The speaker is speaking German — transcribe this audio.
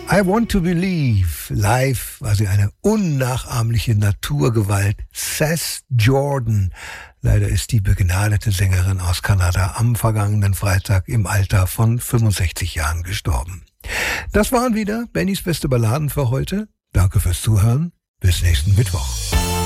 I Want to Believe. Live war sie eine unnachahmliche Naturgewalt. Seth Jordan. Leider ist die begnadete Sängerin aus Kanada am vergangenen Freitag im Alter von 65 Jahren gestorben. Das waren wieder Bennys beste Balladen für heute. Danke fürs Zuhören. Bis nächsten Mittwoch.